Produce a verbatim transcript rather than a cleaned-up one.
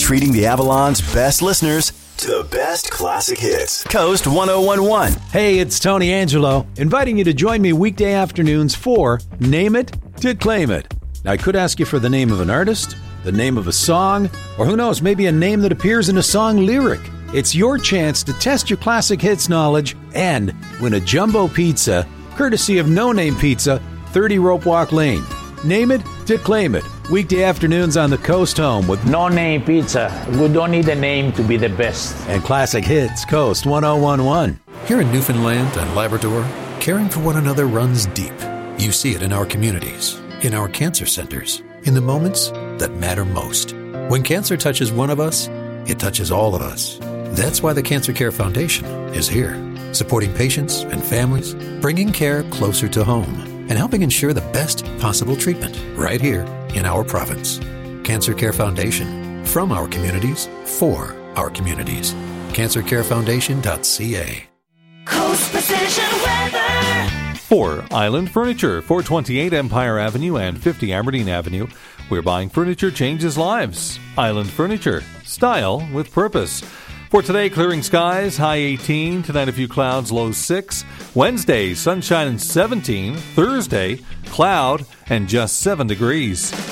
treating the Avalon's best listeners to the best classic hits. Coast one oh one one. Hey, it's Tony Angelo, inviting you to join me weekday afternoons for Name It to Claim It. Now, I could ask you for the name of an artist, the name of a song, or who knows, maybe a name that appears in a song lyric. It's your chance to test your classic hits knowledge and win a jumbo pizza, courtesy of No Name Pizza, thirty Rope Walk Lane. Name it to claim it. Weekday afternoons on the Coast Home with No Name Pizza. We don't need a name to be the best. And classic hits, Coast one oh one one. Here in Newfoundland and Labrador, caring for one another runs deep. You see it in our communities, in our cancer centers, in the moments that matter most. When cancer touches one of us, it touches all of us. That's why the Cancer Care Foundation is here, supporting patients and families, bringing care closer to home, and helping ensure the best possible treatment right here in our province. Cancer Care Foundation, from our communities, for our communities. cancer care foundation dot c a. Coast Precision Weather. For Island Furniture, four twenty-eight Empire Avenue and fifty Aberdeen Avenue, where buying furniture changes lives. Island Furniture, style with purpose. For today, clearing skies, high eighteen. Tonight, a few clouds, low six. Wednesday, sunshine and seventeen. Thursday, cloud and just seven degrees.